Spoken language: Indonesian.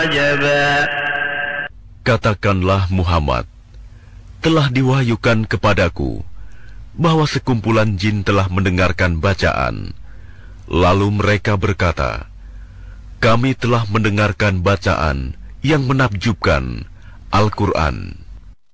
Katakanlah Muhammad, telah diwahyukan kepadaku bahwa sekumpulan jin telah mendengarkan bacaan. Lalu mereka berkata, kami telah mendengarkan bacaan yang menakjubkan, Al-Quran.